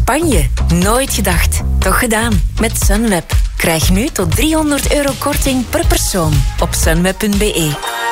Spanje. Nooit gedacht. Toch gedaan. Met Sunweb. Krijg nu tot €300 korting per persoon op sunweb.be.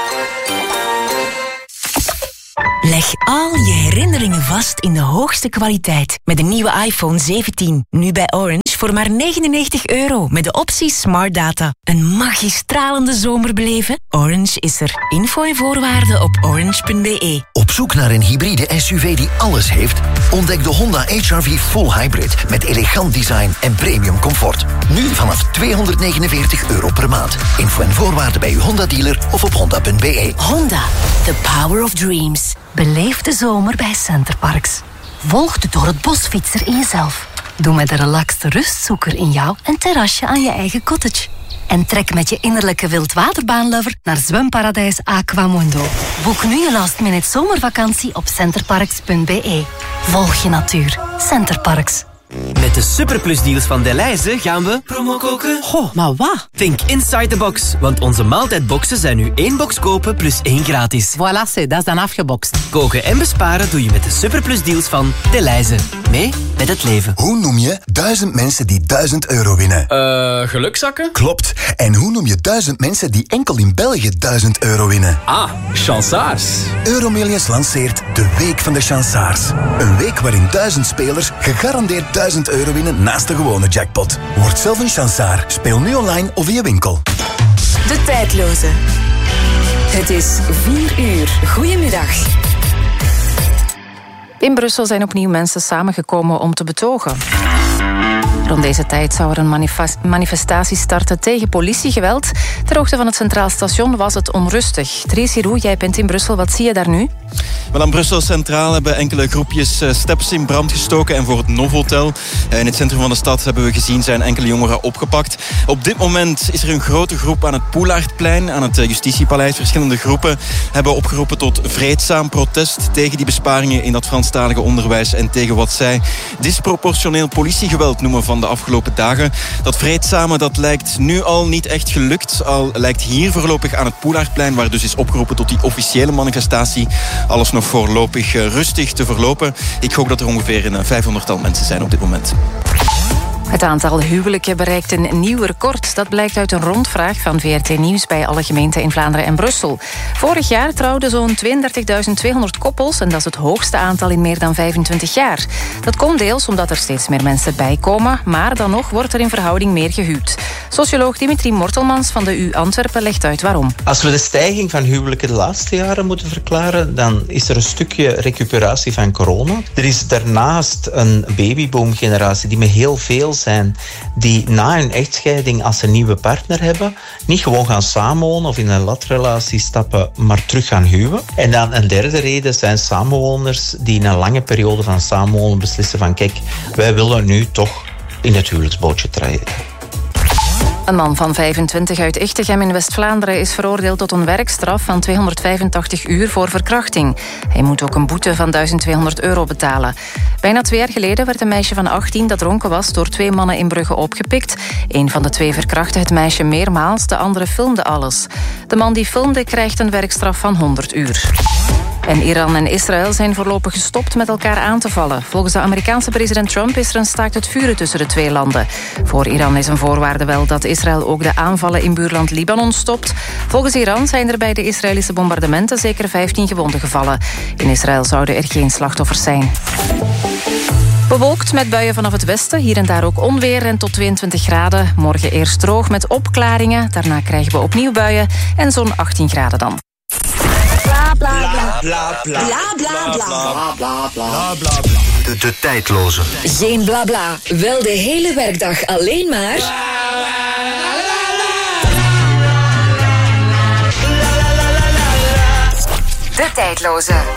Leg al je herinneringen vast in de hoogste kwaliteit met de nieuwe iPhone 17. Nu bij Orange voor maar €99 met de optie Smart Data. Een magistralende zomer beleven? Orange is er. Info en voorwaarden op orange.be. Op zoek naar een hybride SUV die alles heeft? Ontdek de Honda HR-V Full Hybrid met elegant design en premium comfort. Nu vanaf €249 per maand. Info en voorwaarden bij uw Honda-dealer of op honda.be. Honda, the power of dreams. Beleef de zomer bij Centerparks. Volg de door het bosfietser in jezelf. Doe met de relaxte rustzoeker in jou een terrasje aan je eigen cottage. En trek met je innerlijke wildwaterbaanlover naar zwemparadijs Aquamundo. Boek nu je last-minute zomervakantie op centerparks.be. Volg je natuur. Centerparks. Met de superplusdeals van Delhaize gaan we promo koken. Goh, maar wat? Think inside the box, want onze maaltijdboxen zijn nu 1 box kopen plus 1 gratis. Voilà, dat is dan afgebokst. Koken en besparen doe je met de superplusdeals van Delhaize. Mee met het leven. Hoe noem je 1000 mensen die €1000 winnen? Gelukzakken? Klopt. En hoe noem je 1000 mensen die enkel in België €1000 winnen? Ah, chansaars. Euromillions lanceert de Week van de Chansaars. Een week waarin 1000 spelers gegarandeerd €1000 winnen naast de gewone jackpot. Word zelf een chansaar. Speel nu online of in je winkel. De tijdloze. Het is 4 uur. Goedemiddag. In Brussel zijn opnieuw mensen samengekomen om te betogen. Rond deze tijd zou er een manifestatie starten tegen politiegeweld. Ter hoogte van het Centraal Station was het onrustig. Dries Giroux, jij bent in Brussel. Wat zie je daar nu? Wel, aan Brussel Centraal hebben enkele groepjes steps in brand gestoken. En voor het Novotel in het centrum van de stad hebben we gezien zijn enkele jongeren opgepakt. Op dit moment is er een grote groep aan het Poelaardplein, aan het Justitiepaleis. Verschillende groepen hebben opgeroepen tot vreedzaam protest tegen die besparingen in dat Franstalige onderwijs en tegen wat zij disproportioneel politiegeweld noemen van de afgelopen dagen. Dat vreedzame, dat lijkt nu al niet echt gelukt. Al lijkt hier voorlopig aan het Poelaardplein, waar dus is opgeroepen tot die officiële manifestatie, alles nog voorlopig rustig te verlopen. Ik gok dat er ongeveer een 500-tal mensen zijn op dit moment. Het aantal huwelijken bereikt een nieuw record. Dat blijkt uit een rondvraag van VRT Nieuws bij alle gemeenten in Vlaanderen en Brussel. Vorig jaar trouwden zo'n 32.200 koppels en dat is het hoogste aantal in meer dan 25 jaar. Dat komt deels omdat er steeds meer mensen bijkomen, maar dan nog wordt er in verhouding meer gehuwd. Socioloog Dimitri Mortelmans van de U Antwerpen legt uit waarom. Als we de stijging van huwelijken de laatste jaren moeten verklaren, dan is er een stukje recuperatie van corona. Er is daarnaast een babyboomgeneratie die met heel veel zijn, die na een echtscheiding, als ze een nieuwe partner hebben, niet gewoon gaan samenwonen of in een latrelatie stappen, maar terug gaan huwen. En dan een derde reden zijn samenwoners die in een lange periode van samenwonen beslissen van kijk, wij willen nu toch in het huwelijksbootje treden. Een man van 25 uit Echtegem in West-Vlaanderen is veroordeeld tot een werkstraf van 285 uur voor verkrachting. Hij moet ook een boete van €1200 betalen. Bijna 2 jaar geleden werd een meisje van 18 dat dronken was door 2 mannen in Brugge opgepikt. Een van de 2 verkrachtte het meisje meermaals, de andere filmde alles. De man die filmde krijgt een werkstraf van 100 uur. En Iran en Israël zijn voorlopig gestopt met elkaar aan te vallen. Volgens de Amerikaanse president Trump is er een staakt het vuren tussen de 2 landen. Voor Iran is een voorwaarde wel dat Israël ook de aanvallen in buurland Libanon stopt. Volgens Iran zijn er bij de Israëlische bombardementen zeker 15 gewonden gevallen. In Israël zouden er geen slachtoffers zijn. Bewolkt met buien vanaf het westen, hier en daar ook onweer en tot 22 graden. Morgen eerst droog met opklaringen, daarna krijgen we opnieuw buien en zo'n 18 graden dan. Bla bla bla. Bla bla bla. Bla bla bla. De tijdloze. Geen bla bla, wel de hele werkdag alleen maar. De tijdloze.